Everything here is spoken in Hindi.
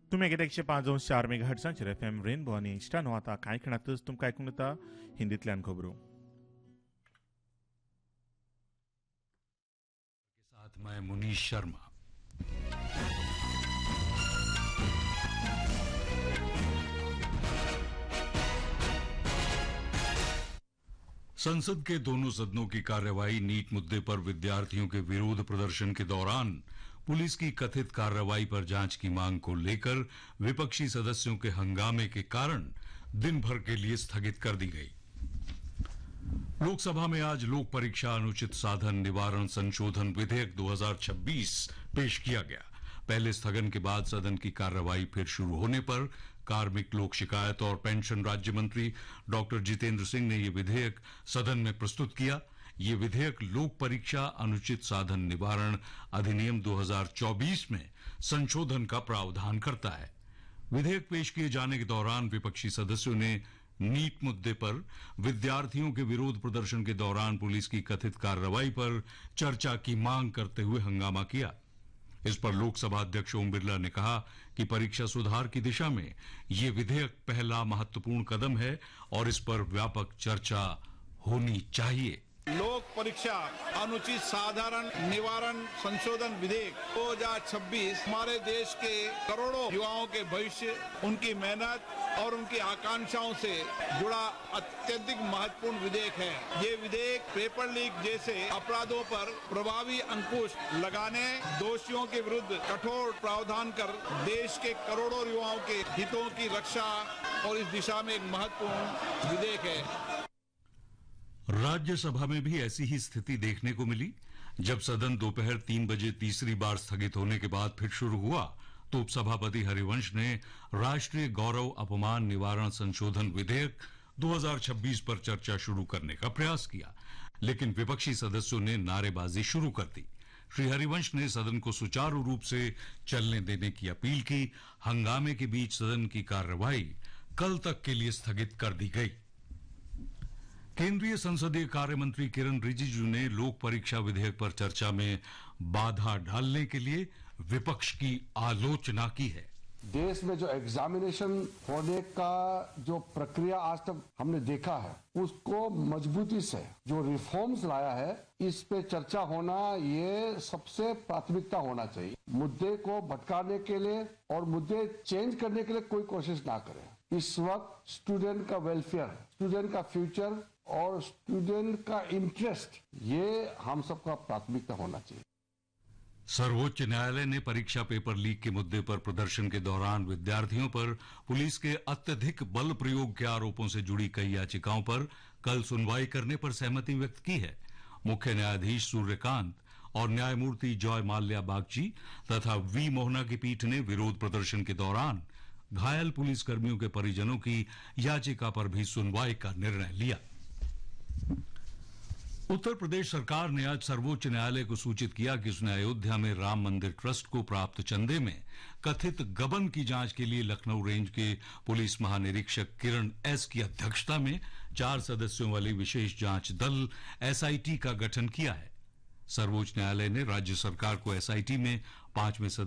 तुम्ही 105.4 मेगाहर्ट्झांचेर एफएम रेनबो आनी इन्स्टानो आता कांय खणातच तुमकां आयकूंक येता हिंदींतल्यान खबरो. साथ मैं मुनीश शर्मा. संसद के दोनों सदनों की कार्यवाही नीट मुद्दे पर विद्यार्थियों के विरोध प्रदर्शन के दौरान पुलिस की कथित कार्रवाई पर जांच की मांग को लेकर विपक्षी सदस्यों के हंगामे के कारण दिन भर के लिए स्थगित कर दी गई. लोकसभा में आज लोक परीक्षा अनुचित साधन निवारण संशोधन विधेयक 2026 पेश किया गया. पहले स्थगन के बाद सदन की कार्रवाई फिर शुरू होने पर कार्मिक लोक शिकायत और पेंशन राज्य मंत्री डॉक्टर जितेंद्र सिंह ने यह विधेयक सदन में प्रस्तुत किया. ये विधेयक लोक परीक्षा अनुचित साधन निवारण अधिनियम 2024 में संशोधन का प्रावधान करता है. विधेयक पेश किए जाने के दौरान विपक्षी सदस्यों ने नीट मुद्दे पर विद्यार्थियों के विरोध प्रदर्शन के दौरान पुलिस की कथित कार्रवाई पर चर्चा की मांग करते हुए हंगामा किया. इस पर लोकसभा अध्यक्ष ओम बिरला ने कहा कि परीक्षा सुधार की दिशा में ये विधेयक पहला महत्वपूर्ण कदम है और इस पर व्यापक चर्चा होनी चाहिए. लोक परीक्षा अनुचित साधारण निवारण संशोधन विधेयक 2026 हमारे देश के करोड़ों युवाओं के भविष्य, उनकी मेहनत और उनकी आकांक्षाओं से जुड़ा अत्यधिक महत्वपूर्ण विधेयक है. ये विधेयक पेपर लीक जैसे अपराधों पर प्रभावी अंकुश लगाने, दोषियों के विरुद्ध कठोर प्रावधान कर देश के करोड़ों युवाओं के हितों की रक्षा और इस दिशा में एक महत्वपूर्ण विधेयक है. राज्यसभा में भी ऐसी ही स्थिति देखने को मिली. जब सदन दोपहर 3 बजे तीसरी बार स्थगित होने के बाद फिर शुरू हुआ तो उपसभापति हरिवंश ने राष्ट्रीय गौरव अपमान निवारण संशोधन विधेयक 2026 पर चर्चा शुरू करने का प्रयास किया, लेकिन विपक्षी सदस्यों ने नारेबाजी शुरू कर दी. श्री हरिवंश ने सदन को सुचारू रूप से चलने देने की अपील की. हंगामे के बीच सदन की कार्रवाई कल तक के लिए स्थगित कर दी गई. केंद्रीय संसदीय कार्य मंत्री किरण रिजिजू ने लोक परीक्षा विधेयक पर चर्चा में बाधा डालने के लिए विपक्ष की आलोचना की है. देश में जो एग्जामिनेशन होने का जो प्रक्रिया आज तक हमने देखा है, उसको मजबूती से जो रिफॉर्म्स लाया है, इस पे चर्चा होना ये सबसे प्राथमिकता होना चाहिए. मुद्दे को भटकाने के लिए और मुद्दे चेंज करने के लिए कोई कोशिश ना करें. इस वक्त स्टूडेंट का वेलफेयर, स्टूडेंट का फ्यूचर और स्टूडेंट का इंटरेस्ट, ये हम सबका प्राथमिकता होना चाहिए. सर्वोच्च न्यायालय ने परीक्षा पेपर लीक के मुद्दे पर प्रदर्शन के दौरान विद्यार्थियों पर पुलिस के अत्यधिक बल प्रयोग के आरोपों से जुड़ी कई याचिकाओं पर कल सुनवाई करने पर सहमति व्यक्त की है. मुख्य न्यायाधीश सूर्यकांत और न्यायमूर्ति जॉय माल्या बागची तथा वी मोहना की पीठ ने विरोध प्रदर्शन के दौरान घायल पुलिसकर्मियों के परिजनों की याचिका पर भी सुनवाई का निर्णय लिया. उत्तर प्रदेश सरकार ने आज सर्वोच्च न्यायालय को सूचित किया कि उसने अयोध्या में राम मंदिर ट्रस्ट को प्राप्त चंदे में कथित गबन की जांच के लिए लखनऊ रेंज के पुलिस महानिरीक्षक किरण एस की अध्यक्षता में 4 सदस्यों वाली विशेष जांच दल एसआईटी का गठन किया है. सर्वोच्च न्यायालय ने राज्य सरकार को एसआईटी में 5वें